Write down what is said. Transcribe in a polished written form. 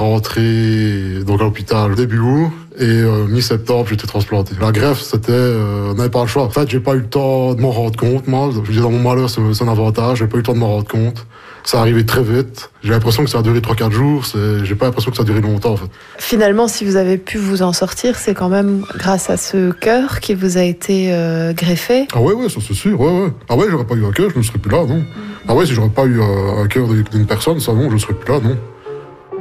rentré donc à l'hôpital début août et mi-septembre j'étais transplanté. La greffe c'était, on n'avait pas le choix. En fait j'ai pas eu le temps de m'en rendre compte moi. Je dis dans mon malheur c'est un avantage, j'ai pas eu le temps de m'en rendre compte. Ça arrivait très vite. J'ai l'impression que ça a duré 3-4 jours. J'ai pas l'impression que ça a duré longtemps, en fait. Finalement, si vous avez pu vous en sortir, c'est quand même grâce à ce cœur qui vous a été greffé. Ah ouais, ça c'est sûr, ouais. Ah ouais, j'aurais pas eu un cœur, je ne serais plus là, non. Ah ouais, si j'aurais pas eu un cœur d'une personne, ça non, je ne serais plus là, non.